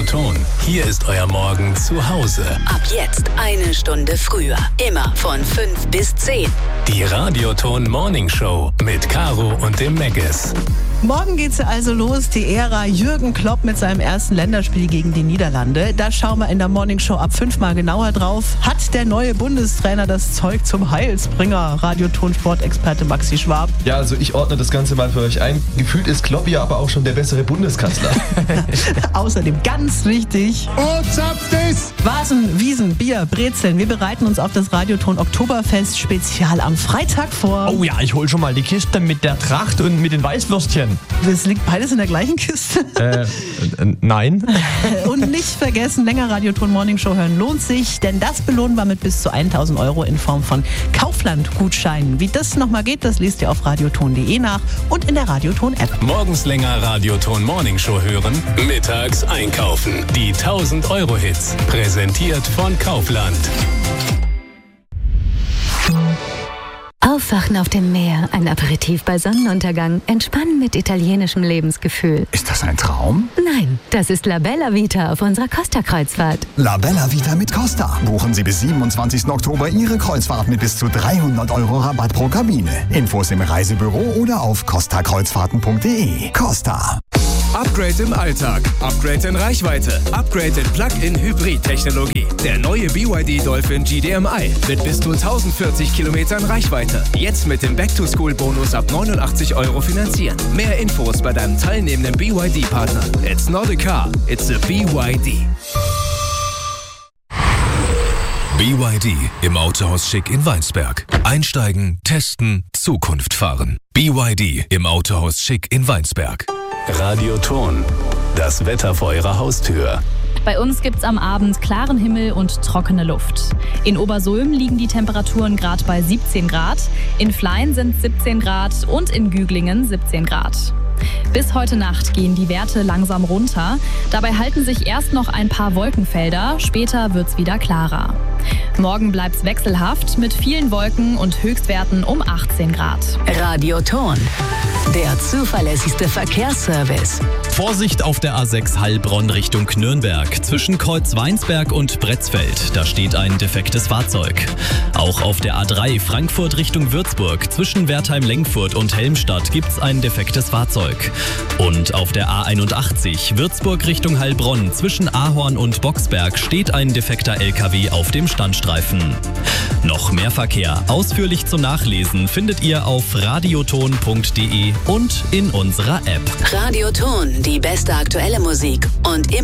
Radioton. Hier ist euer Morgen zu Hause. Ab jetzt 1 Stunde früher. Immer von 5 bis 10. Die Radioton Morning Show mit Caro und dem Megges. Morgen geht's also los, die Ära Jürgen Klopp mit seinem ersten Länderspiel gegen die Niederlande. Da schauen wir in der Morning Show ab 5 mal genauer drauf. Hat der neue Bundestrainer das Zeug zum Heilsbringer? Radioton-Sportexperte Maxi Schwab. Ja, also ich ordne das Ganze mal für euch ein. Gefühlt ist Klopp ja aber auch schon der bessere Bundeskanzler. Außerdem ganz wichtig. Und zapft es! Vasen, Wiesen, Bier, Brezeln. Wir bereiten uns auf das Radioton Oktoberfest Spezial am Freitag vor. Oh ja, ich hol schon mal die Kiste mit der Tracht und mit den Weißwürstchen. Das liegt beides in der gleichen Kiste. Nein. Und nicht vergessen, länger Radioton Morning Show hören lohnt sich, denn das belohnen wir mit bis zu 1.000 € in Form von Kaufland-Gutscheinen. Wie das nochmal geht, das lest ihr auf radioton.de nach und in der Radioton-App. Morgens länger Radioton Morning Show hören, mittags einkaufen. Die 1000-Euro-Hits, präsentiert von Kaufland. Aufwachen auf dem Meer, ein Aperitif bei Sonnenuntergang, entspannen mit italienischem Lebensgefühl. Ist das ein Traum? Nein, das ist La Bella Vita auf unserer Costa-Kreuzfahrt. La Bella Vita mit Costa. Buchen Sie bis 27. Oktober Ihre Kreuzfahrt mit bis zu 300 € Rabatt pro Kabine. Infos im Reisebüro oder auf costakreuzfahrten.de. Costa. Upgrade im Alltag, Upgrade in Reichweite, Upgrade in Plug-in-Hybrid-Technologie. Der neue BYD Dolphin GDMI mit bis zu 1040 Kilometern Reichweite. Jetzt mit dem Back-to-School-Bonus ab 89 € finanzieren. Mehr Infos bei deinem teilnehmenden BYD-Partner. It's not a car, it's a BYD. BYD im Autohaus Schick in Weinsberg. Einsteigen, testen, Zukunft fahren. BYD im Autohaus Schick in Weinsberg. Radioton, das Wetter vor eurer Haustür. Bei uns gibt's am Abend klaren Himmel und trockene Luft. In Obersulm liegen die Temperaturen gerade bei 17 Grad, in Flein sind 17 Grad und in Güglingen 17 Grad. Bis heute Nacht gehen die Werte langsam runter. Dabei halten sich erst noch ein paar Wolkenfelder, später wird's wieder klarer. Morgen bleibt's wechselhaft mit vielen Wolken und Höchstwerten um 18 Grad. Radioton, der zuverlässigste Verkehrsservice. Vorsicht auf der A6 Heilbronn Richtung Nürnberg. Zwischen Kreuzweinsberg und Bretzfeld. Da steht ein defektes Fahrzeug. Auch auf der A3 Frankfurt Richtung Würzburg. Zwischen Wertheim-Lengfurt und Helmstadt gibt's ein defektes Fahrzeug. Und auf der A81 Würzburg Richtung Heilbronn. Zwischen Ahorn und Boxberg steht ein defekter LKW auf dem Standstreifen. Noch mehr Verkehr ausführlich zum Nachlesen findet ihr auf radioton.de und in unserer App. Radioton, die beste aktuelle Musik und immer